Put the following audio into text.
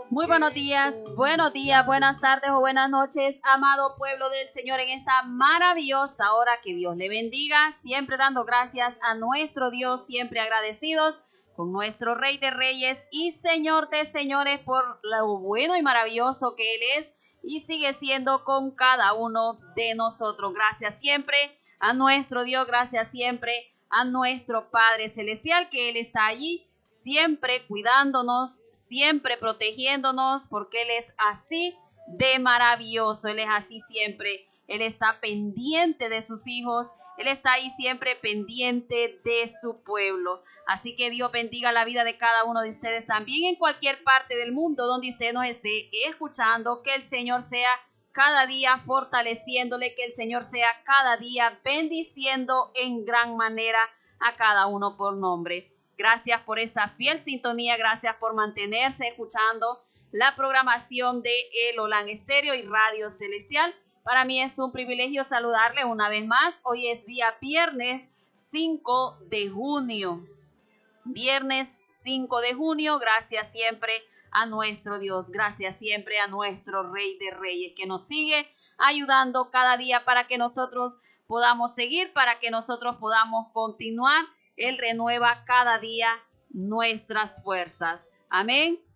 Muy buenos días, buenas tardes o buenas noches, amado pueblo del Señor, en esta maravillosa hora. Que Dios le bendiga, siempre dando gracias a nuestro Dios, siempre agradecidos con nuestro Rey de Reyes y Señor de Señores por lo bueno y maravilloso que Él es y sigue siendo con cada uno de nosotros. Gracias siempre a nuestro Dios, gracias siempre a nuestro Padre Celestial, que Él está allí siempre cuidándonos, siempre protegiéndonos, porque Él es así de maravilloso. Él es así siempre. Él está pendiente de sus hijos. Él está ahí siempre pendiente de su pueblo. Así que Dios bendiga la vida de cada uno de ustedes también en cualquier parte del mundo donde usted nos esté escuchando. Que el Señor sea cada día fortaleciéndole, que el Señor sea cada día bendiciendo en gran manera a cada uno por nombre. Gracias por esa fiel sintonía, gracias por mantenerse escuchando la programación de El Olan Estéreo y Radio Celestial. Para mí es un privilegio saludarle una vez más. Hoy es día viernes 5 de junio. Viernes 5 de junio, gracias siempre a nuestro Dios, gracias siempre a nuestro Rey de Reyes, que nos sigue ayudando cada día para que nosotros podamos seguir, para que nosotros podamos continuar. Él renueva cada día nuestras fuerzas. Amén